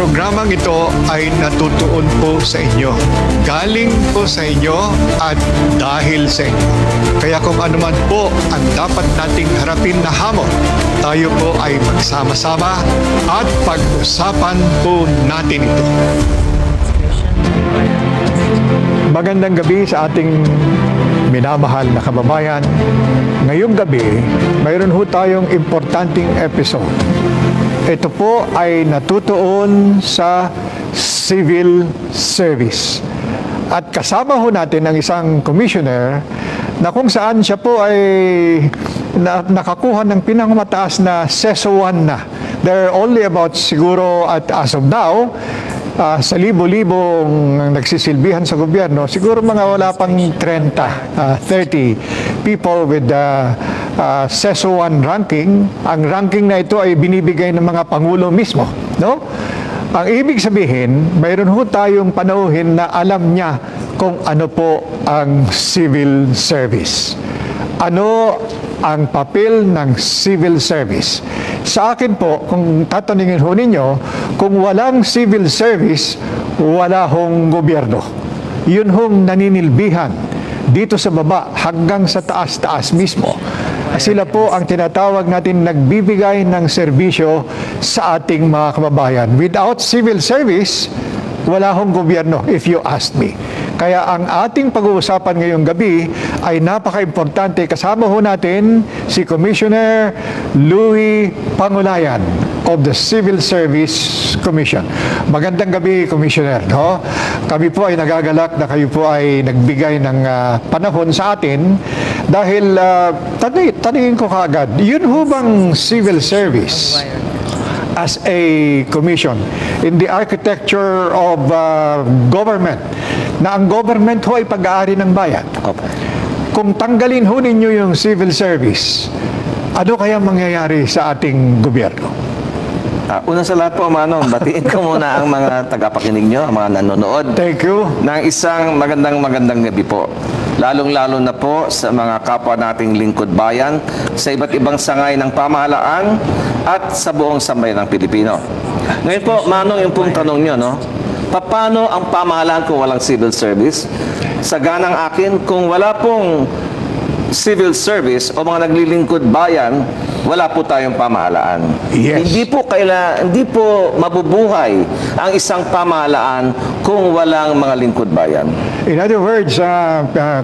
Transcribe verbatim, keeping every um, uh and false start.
programang ito ay natutuon po sa inyo. Galing po sa inyo at dahil sa inyo. Kaya kung anuman po ang dapat nating harapin na hamon, tayo po ay magsama-sama at pag-usapan po natin ito. Magandang gabi sa ating minamahal na kababayan. Ngayong gabi, mayroon ho tayong importanteng episode. Ito po ay natutuon sa civil service. At kasama ho natin ang isang commissioner na kung saan siya po ay na, nakakuha ng pinangmataas na S E S O one na. There are only about siguro at as of now, uh, sa libo-libong nagsisilbihan sa gobyerno, siguro mga wala pang thirty, uh, thirty people with the uh, S E S O one ranking. Ang ranking na ito ay binibigay ng mga pangulo mismo, no? Ang ibig sabihin, mayroon ho tayong panauhin na alam niya kung ano po ang civil service. Ano ang papel ng civil service? Sa akin po, kung tatanungin ho ninyo, kung walang civil service, wala hong gobyerno. Yun hong naninilbihan dito sa baba hanggang sa taas-taas mismo. Sila po ang tinatawag natin nagbibigay ng serbisyo sa ating mga kababayan. Without civil service, wala hong gobyerno, if you ask me. Kaya ang ating pag-uusapan ngayong gabi ay napaka-importante. Kasama ho natin si Commissioner Louie Pangulayan of the Civil Service Commission. Magandang gabi, Commissioner. No? Kami po ay nagagalak na kayo po ay nagbigay ng uh, panahon sa atin dahil uh, tanungin, tanungin ko kaagad, yun ho bang civil service as a commission in the architecture of uh, government, na ang government ho ay pag-aari ng bayan. Okay. Kung tanggalin ho ninyo yung civil service, ano kaya mangyayari sa ating gobyerno? Uh, una sa lahat po, Manong, batiin ko muna ang mga tagapakinig nyo, ang mga nanonood. Thank you. Ng isang magandang magandang gabi po. Lalong-lalo na po sa mga kapwa nating lingkod bayan, sa iba't ibang sangay ng pamahalaan at sa buong sambayan ng Pilipino. Ngayon po, Manong, yung pong tanong nyo, no? Paano ang pamahalaan kung walang civil service? Sa ganang akin, kung wala pong civil service o mga naglilingkod bayan, wala po tayong pamahalaan. Yes. Hindi po kaila, hindi po mabubuhay ang isang pamahalaan kung walang mga lingkod bayan. In other words, uh, uh,